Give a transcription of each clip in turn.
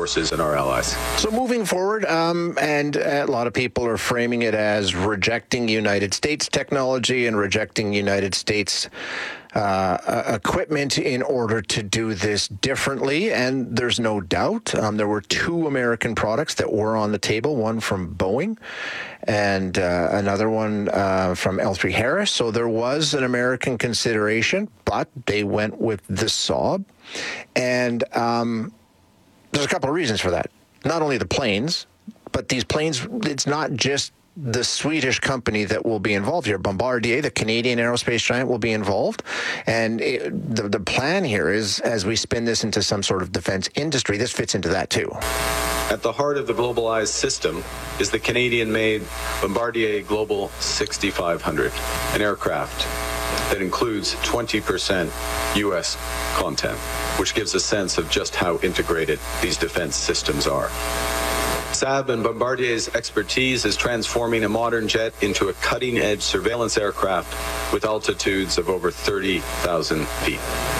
forces and our allies. So moving forward, and a lot of people are framing it as rejecting United States technology and rejecting United States equipment in order to do this differently. And there's no doubt there were two American products that were on the table, one from Boeing and another one from L3Harris. So there was an American consideration, but they went with the Saab. And there's a couple of reasons for that. Not only the planes, but these planes, it's not just the Swedish company that will be involved here. Bombardier, the Canadian aerospace giant, will be involved. And the plan here is, as we spin this into some sort of defense industry, this fits into that too. At the heart of the globalized system is the Canadian-made Bombardier Global 6500, an aircraft that includes 20% U.S. content, which gives a sense of just how integrated these defense systems are. Saab and Bombardier's expertise is transforming a modern jet into a cutting-edge surveillance aircraft with altitudes of over 30,000 feet.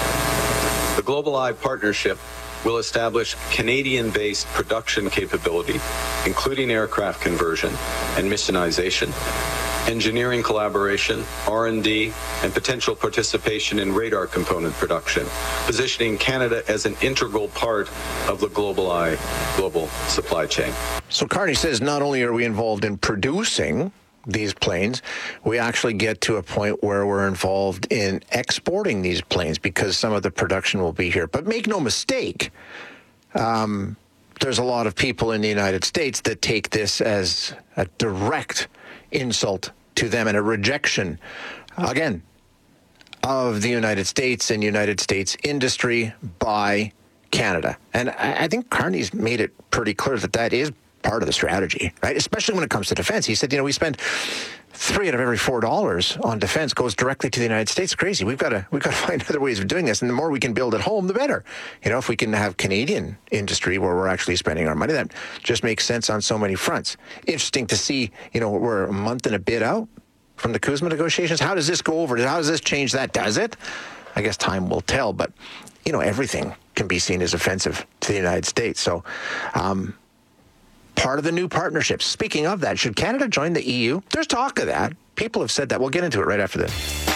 The GlobalEye partnership will establish Canadian-based production capability, including aircraft conversion and missionization, engineering collaboration, R&D, and potential participation in radar component production, positioning Canada as an integral part of the GlobalEye global supply chain. So Carney says not only are we involved in producing these planes, we actually get to a point where we're involved in exporting these planes because some of the production will be here. But make no mistake, there's a lot of people in the United States that take this as a direct insult to them and a rejection, again, of the United States and United States industry by Canada. And I think Carney's made it pretty clear that that is part of the strategy, right? Especially when it comes to defense. He said, we spend $3 out of every $4 on defense goes directly to the United States. Crazy. We've got to find other ways of doing this. And the more we can build at home, the better. If we can have Canadian industry where we're actually spending our money, that just makes sense on so many fronts. Interesting to see, we're a month and a bit out from the CUSMA negotiations. How does this go over? How does this change that? Does it? I guess time will tell. But, everything can be seen as offensive to the United States. So, part of the new partnerships. Speaking of that, should Canada join the EU? There's talk of that. People have said that. We'll get into it right after this.